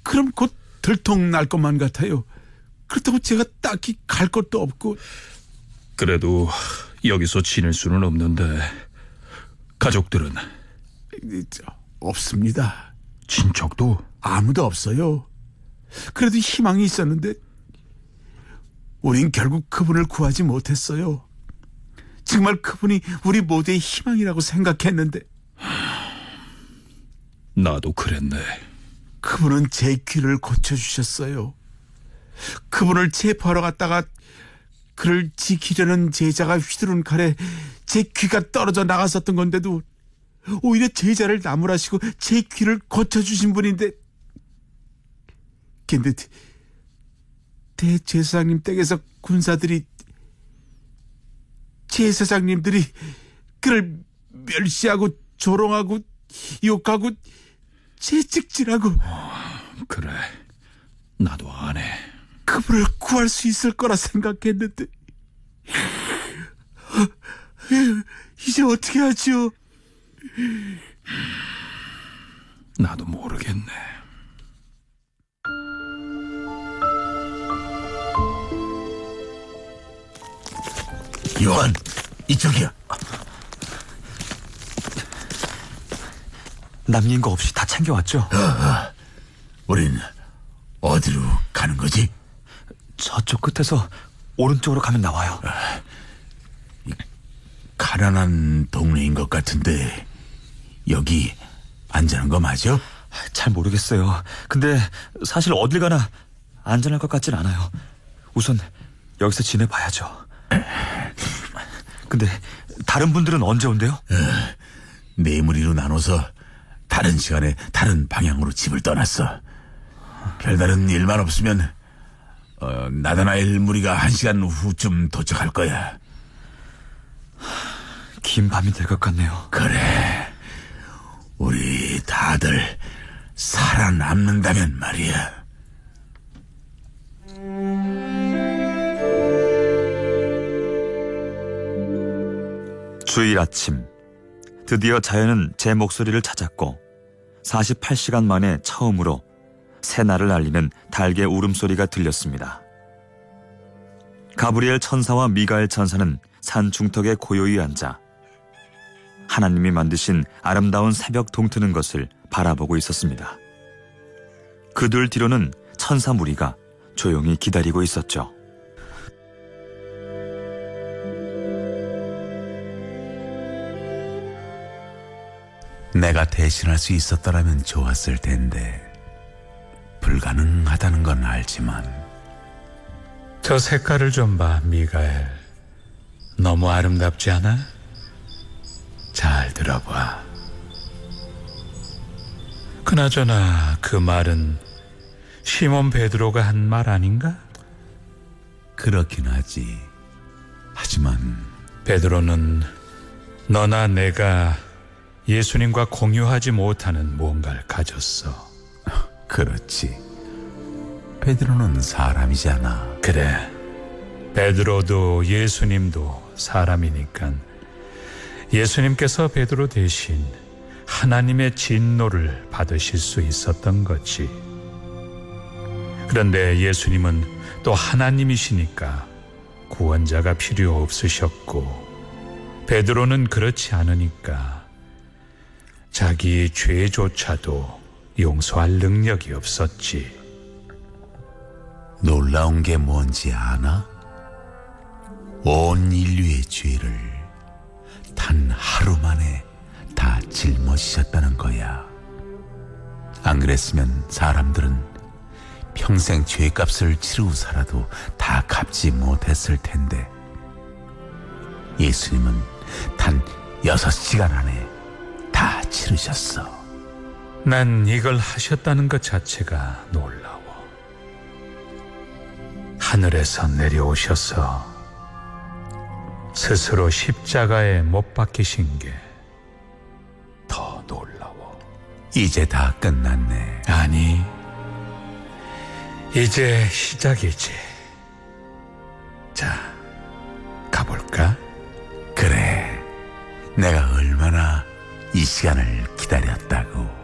그럼 곧 들통날 것만 같아요. 그렇다고 제가 딱히 갈 것도 없고. 그래도 여기서 지낼 수는 없는데 가족들은? 없습니다. 친척도? 아무도 없어요. 그래도 희망이 있었는데 우린 결국 그분을 구하지 못했어요. 정말 그분이 우리 모두의 희망이라고 생각했는데. 나도 그랬네. 그분은 제 귀를 고쳐주셨어요. 그분을 체포하러 갔다가 그를 지키려는 제자가 휘두른 칼에 제 귀가 떨어져 나갔었던 건데도 오히려 제자를 나무라시고 제 귀를 고쳐주신 분인데, 근데 대제사장님 댁에서 군사들이, 제사장님들이 그를 멸시하고 조롱하고 욕하고 채찍질하고. 그래, 나도 안 해. 그분을 구할 수 있을 거라 생각했는데 이제 어떻게 하죠? 나도 모르겠네. 요한, 이쪽이야. 남긴 거 없이 다 챙겨왔죠? 우린 어디로 가는 거지? 저쪽 끝에서 오른쪽으로 가면 나와요. 가난한 동네인 것 같은데 여기 안전한 거 맞아? 잘 모르겠어요. 근데 사실 어딜 가나 안전할 것 같진 않아요. 우선 여기서 지내봐야죠. 근데 다른 분들은 언제 온대요? 네 무리로 나눠서 다른 시간에 다른 방향으로 집을 떠났어. 별다른 일만 없으면 나다나엘 무리가 1시간 후쯤 도착할 거야. 긴 밤이 될 것 같네요. 그래, 우리 다들 살아남는다면 말이야. 주일 아침, 드디어 자연은 제 목소리를 찾았고 48시간 만에 처음으로 새날을 알리는 닭의 울음소리가 들렸습니다. 가브리엘 천사와 미가엘 천사는 산 중턱에 고요히 앉아 하나님이 만드신 아름다운 새벽 동트는 것을 바라보고 있었습니다. 그들 뒤로는 천사 무리가 조용히 기다리고 있었죠. 내가 대신할 수 있었더라면 좋았을 텐데 불가능하다는 건 알지만. 저 색깔을 좀 봐, 미가엘. 너무 아름답지 않아? 잘 들어봐. 그나저나 그 말은 시몬 베드로가 한 말 아닌가? 그렇긴 하지. 하지만 베드로는 너나 내가 예수님과 공유하지 못하는 무언가를 가졌어. 그렇지. 베드로는 사람이잖아. 그래, 베드로도 예수님도 사람이니까 예수님께서 베드로 대신 하나님의 진노를 받으실 수 있었던 거지. 그런데 예수님은 또 하나님이시니까 구원자가 필요 없으셨고, 베드로는 그렇지 않으니까 자기 죄조차도 용서할 능력이 없었지. 놀라운 게 뭔지 아나? 온 인류의 죄를 단 하루 만에 다 짊어지셨다는 거야. 안 그랬으면 사람들은 평생 죄값을 치르고 살아도 다 갚지 못했을 텐데 예수님은 단 6시간 안에 다 치르셨어. 난 이걸 하셨다는 것 자체가 놀라워. 하늘에서 내려오셔서 스스로 십자가에 못 박히신 게 더 놀라워. 이제 다 끝났네. 아니, 이제 시작이지. 자, 가볼까? 그래, 내가 얼마나 이 시간을 기다렸다고.